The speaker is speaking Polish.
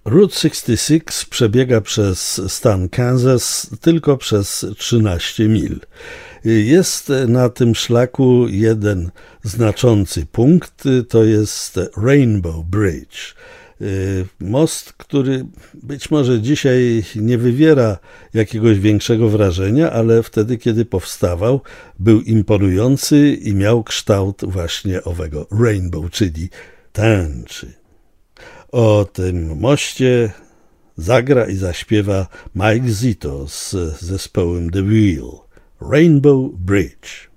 Route 66 przebiega przez stan Kansas tylko przez 13 mil. Jest na tym szlaku jeden znaczący punkt, to jest Rainbow Bridge. Most, który być może dzisiaj nie wywiera jakiegoś większego wrażenia, ale wtedy, kiedy powstawał, był imponujący i miał kształt właśnie owego rainbow, czyli tęczy. O tym moście zagra i zaśpiewa Mike Zito z zespołem The Wheel. Rainbow Bridge.